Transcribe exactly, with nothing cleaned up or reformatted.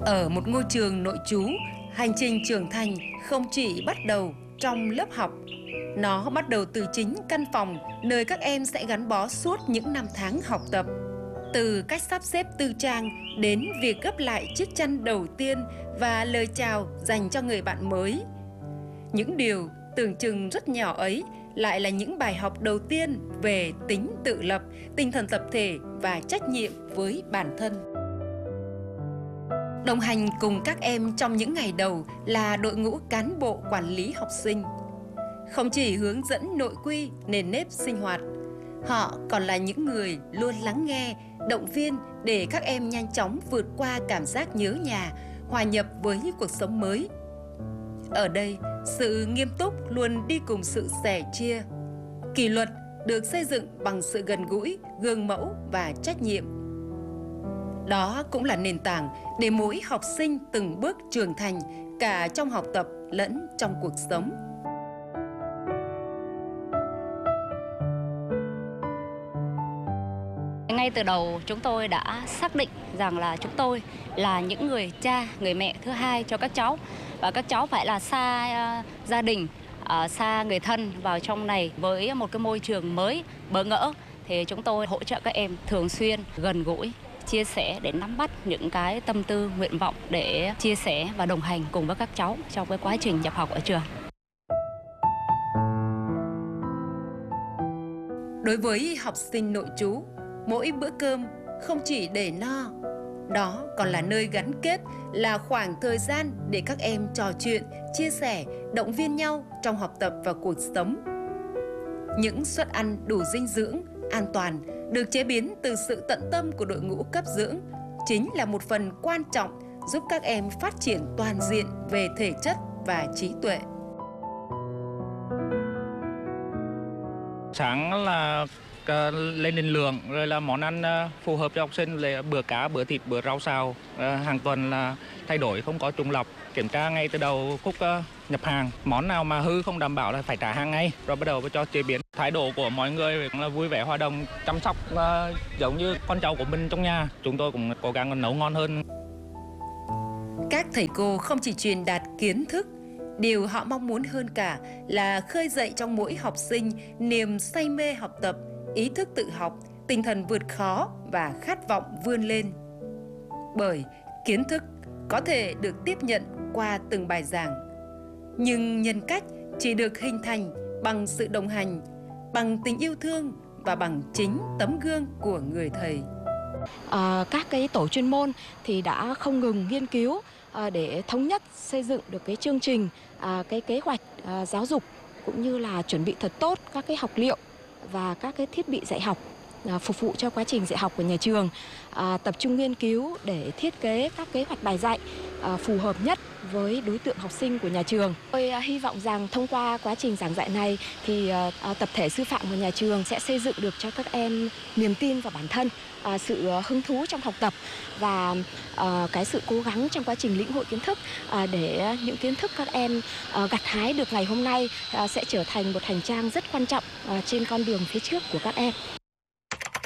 Ở một ngôi trường nội trú, hành trình trưởng thành không chỉ bắt đầu trong lớp học. Nó bắt đầu từ chính căn phòng nơi các em sẽ gắn bó suốt những năm tháng học tập. Từ cách sắp xếp tư trang đến việc gấp lại chiếc chăn đầu tiên và lời chào dành cho người bạn mới. Những điều tưởng chừng rất nhỏ ấy lại là những bài học đầu tiên về tính tự lập, tinh thần tập thể và trách nhiệm với bản thân. Đồng hành cùng các em trong những ngày đầu là đội ngũ cán bộ quản lý học sinh. Không chỉ hướng dẫn nội quy, nền nếp sinh hoạt, họ còn là những người luôn lắng nghe, động viên để các em nhanh chóng vượt qua cảm giác nhớ nhà, hòa nhập với cuộc sống mới. Ở đây, sự nghiêm túc luôn đi cùng sự sẻ chia. Kỷ luật được xây dựng bằng sự gần gũi, gương mẫu và trách nhiệm. Đó cũng là nền tảng để mỗi học sinh từng bước trưởng thành cả trong học tập lẫn trong cuộc sống. Ngay từ đầu chúng tôi đã xác định rằng là chúng tôi là những người cha, người mẹ thứ hai cho các cháu. Và các cháu phải là xa uh, gia đình, uh, xa người thân vào trong này với một cái môi trường mới, bỡ ngỡ. Thì chúng tôi hỗ trợ các em thường xuyên, gần gũi, chia sẻ để nắm bắt những cái tâm tư, nguyện vọng để chia sẻ và đồng hành cùng với các cháu trong cái quá trình nhập học ở trường. Đối với học sinh nội trú, mỗi bữa cơm không chỉ để no, đó còn là nơi gắn kết, là khoảng thời gian để các em trò chuyện, chia sẻ, động viên nhau trong học tập và cuộc sống. Những suất ăn đủ dinh dưỡng, an toàn được chế biến từ sự tận tâm của đội ngũ cấp dưỡng chính là một phần quan trọng giúp các em phát triển toàn diện về thể chất và trí tuệ. Sáng là lên định lượng, rồi là món ăn phù hợp cho học sinh, là bữa cá, bữa thịt, bữa rau xào. Hàng tuần là thay đổi, không có trùng lặp. Kiểm tra ngay từ đầu khúc nhập hàng. Món nào mà hư không đảm bảo là phải trả hàng ngay, rồi bắt đầu cho chế biến. Thái độ của mọi người cũng là vui vẻ, hòa đồng, chăm sóc giống như con cháu của mình trong nhà. Chúng tôi cũng cố gắng nấu ngon hơn. Các thầy cô không chỉ truyền đạt kiến thức, điều họ mong muốn hơn cả là khơi dậy trong mỗi học sinh niềm say mê học tập, ý thức tự học, tinh thần vượt khó và khát vọng vươn lên. Bởi kiến thức có thể được tiếp nhận qua từng bài giảng, nhưng nhân cách chỉ được hình thành bằng sự đồng hành, bằng tình yêu thương và bằng chính tấm gương của người thầy. À, các cái tổ chuyên môn thì đã không ngừng nghiên cứu à, để thống nhất xây dựng được cái chương trình, à, cái kế hoạch à, giáo dục, cũng như là chuẩn bị thật tốt các cái học liệu và các cái thiết bị dạy học à, phục vụ cho quá trình dạy học của nhà trường, à, tập trung nghiên cứu để thiết kế các kế hoạch bài dạy à, phù hợp nhất với đối tượng học sinh của nhà trường. Tôi à, hy vọng rằng thông qua quá trình giảng dạy này thì à, tập thể sư phạm của nhà trường sẽ xây dựng được cho các em niềm tin vào bản thân, à, sự hứng thú trong học tập và à, cái sự cố gắng trong quá trình lĩnh hội kiến thức, à, để những kiến thức các em à, gặt hái được ngày hôm nay à, sẽ trở thành một hành trang rất quan trọng à, trên con đường phía trước của các em.